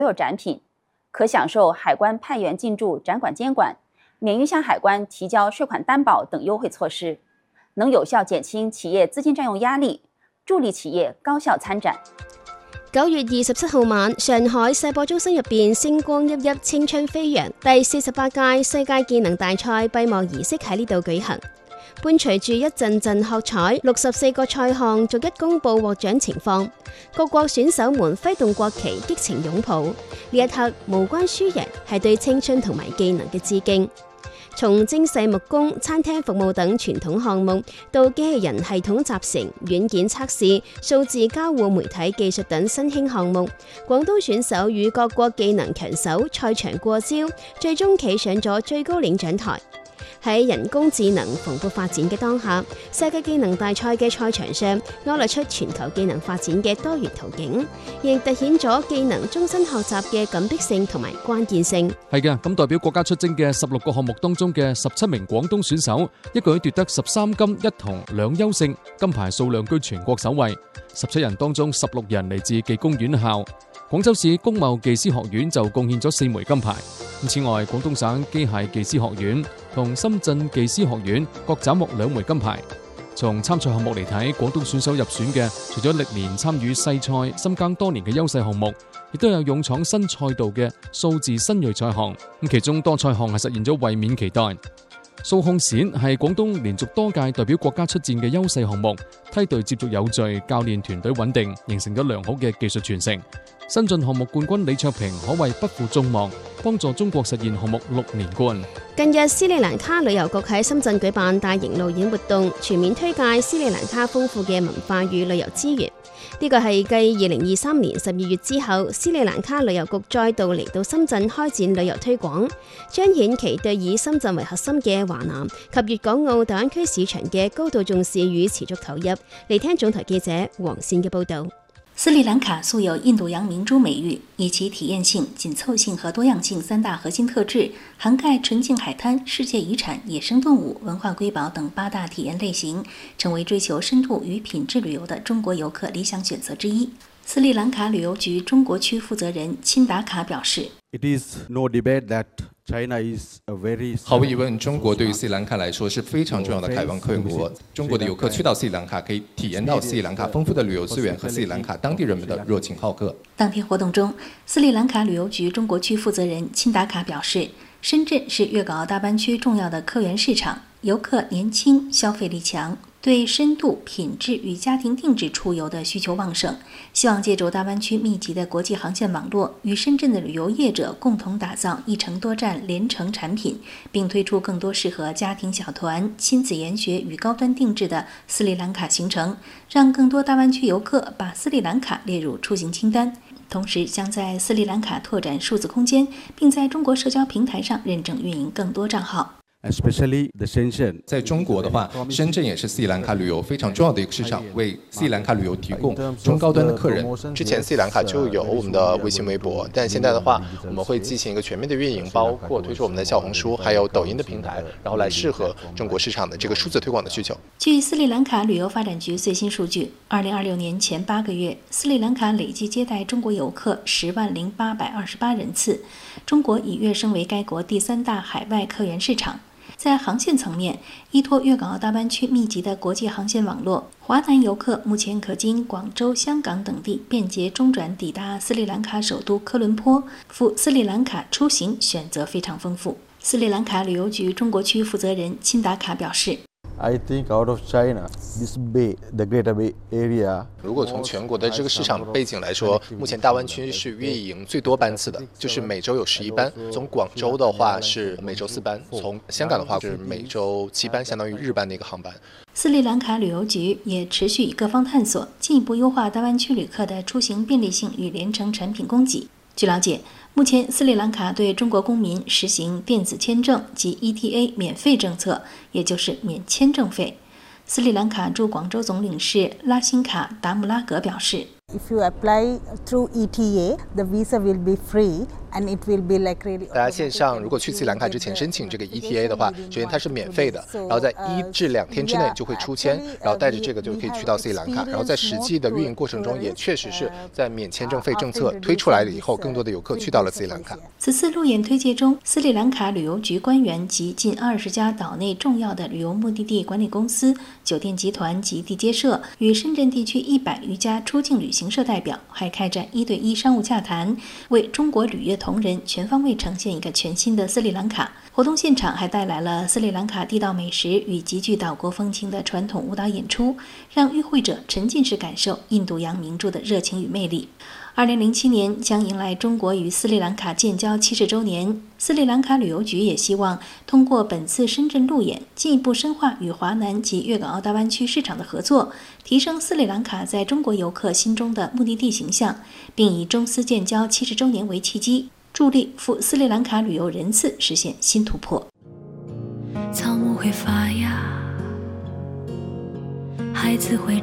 有展品，可享受海关派员进驻展馆监管、免于向海关提交税款担保等优惠措施，能有效減輕企業資金佔用壓力，助力企業高效參展。 9月27號晚，上海世博中心入邊星光熠熠、青春飛揚，第48屆世界技能大賽閉幕儀式喺呢度舉行。伴隨住一陣陣喝彩，64個賽項逐一公佈獲獎情況，各國選手們揮動國旗，激情擁抱。呢一刻無關輸贏，係對青春同埋技能嘅致敬。從精細木工、餐廳服務等傳統項目，到機器人系統集成、軟件測試、數字交互媒體技術等新興項目，廣東選手與各國技能強手賽場過招，最終企上咗最高領獎台。喺人工智能蓬勃發展嘅當下，世界技能大賽嘅賽場上勾勒出全球技能發展嘅多元途徑，亦凸顯咗技能終身學習嘅緊迫性同埋關鍵性。 係嘅，咁代表國家出征嘅16個項目當中嘅17名廣東選手，一舉奪得13金1銅2優勝，金牌數量居全國首位。17人當中16人嚟自技工院校，廣州市工貿技師學院就貢獻咗4枚金牌。此外，廣東省機械技師學院同深圳技師學院各斬獲2枚金牌。從參賽項目嚟睇，廣東選手入選嘅除咗歷年參與世賽、深耕多年嘅優勢項目，亦都有勇闖新賽道嘅數字新銳賽項。咁其中多賽項係實現咗衛冕期待。數控閃係廣東連續多屆代表國家出戰嘅優勢項目，梯隊接續有序，教練團隊穩定，形成咗良好嘅技術傳承。新晉項目冠軍李卓平可謂不負眾望，幫助中國實現項目6連冠。 近日斯里蘭卡旅遊局喺深圳舉辦大型路演活動，全面推介斯里蘭卡豐富嘅文化與旅遊資源。呢個係繼2023年12月之後，斯里蘭卡旅遊局再度嚟到深圳開展旅遊推廣，彰顯其對以深圳為核心嘅華南及粵港澳大灣區市場嘅高度重視與持續投入。嚟聽總台記者黃倩嘅報導。 斯里蘭卡素有印度洋明珠美譽，以其體驗性、緊湊性和多樣性3大核心特質，涵蓋純淨海灘、世界遺產、野生動物、文化瑰寶等8大體驗類型，成為追求深度與品質旅遊的中國遊客理想選擇之一。斯里蘭卡旅遊局中國區負責人欽達卡表示， It is no debate that China is a very 毫無疑問，中國對於斯里蘭卡來說是非常重要的開放客國。中國的遊客去到斯里蘭卡，可以體驗到斯里蘭卡豐富的旅遊資源和斯里蘭卡當地人們的熱情好客。 當天活動中，斯里蘭卡旅遊局中國區負責人欽達卡表示，深圳是粵港澳大灣區重要的客源市場，遊客年輕，消費力強，對深度、品質與家庭定制出遊的需求旺盛，希望借助大灣區密集的國際航線網絡，與深圳的旅遊業者共同打造一程多站聯程產品，並推出更多適合家庭小團、親子研學與高端定制的斯里蘭卡行程，讓更多大灣區遊客把斯里蘭卡列入出行清單。同時將在斯里蘭卡拓展數字空間，並在中國社交平台上認證運營更多賬號。 Especially the Shenzhen， 在中國的話，深圳也是斯里蘭卡旅遊非常重要的一個市場，為斯里蘭卡旅遊提供中高端的客人。 之前斯里蘭卡就有我們的微信微博，但現在的話，我們會進行一個全面的運營，包括推出我們的小紅書，還有抖音的平台，然後來適合中國市場的這個數字推廣的需求。 據斯里蘭卡旅遊發展局最新數據，2026年前8個月，斯里蘭卡累計接待中國遊客10.0828人次，中國已躍升為該國第3大海外客源市場。在航線層面，依託粵港澳大灣區密集的國際航線網絡，華南遊客目前可經廣州、香港等地便捷中轉抵達斯里蘭卡首都科倫坡，赴斯里蘭卡出行選擇非常豐富。斯里蘭卡旅遊局中國區負責人欽達卡表示， I think out of China, this Bay, the Greater Bay Area。 如果從全國的這個市場背景來說，目前大灣區是運營最多班次的，就是每周有11班。從廣州的話是每周4班，從香港的話是每周7班，相當於日班的一個航班。 斯里蘭卡旅遊局也持續以各方探索，進一步優化大灣區旅客的出行便利性與聯程產品供給。據了解，目前斯里蘭卡對中國公民實行電子簽證及 ETA 免費政策，也就是免簽證費。斯里蘭卡駐廣州總領事拉辛卡達姆拉格表示， If you apply through ETA, the visa will be free and it will be like really. 大家线上如果去斯里兰卡之前申请这个 ETA 的话，首先它是免费的，然后在1至2天之内就会出签，然后带着这个就可以去到斯里兰卡。然后在实际的运营过程中，也确实是在免签证费政策推出来了以后，更多的游客去到了斯里兰卡。 此次路演推介中，斯里兰卡旅游局官员及近20家岛内重要的旅游目的地管理公司、酒店集团及地接社与深圳地区100余家出境旅行社代表，还开展1对1商务洽谈，为中国旅业同仁全方位呈现一个全新的斯里兰卡。活动现场还带来了斯里兰卡地道美食与极具岛国风情的传统舞蹈演出，让与会者沉浸式感受印度洋名著的热情与魅力。2007年将迎来中国与斯里兰卡建交70周年，斯里兰卡旅游局也希望通过本次深圳路演，进一步深化与华南及粤港澳大湾区市场的合作，提升斯里兰卡在中国游客心中的目的地形象，并以中斯建交70周年为契机，助力赴斯里兰卡旅游人次实现新突破。 草木会发芽，孩子会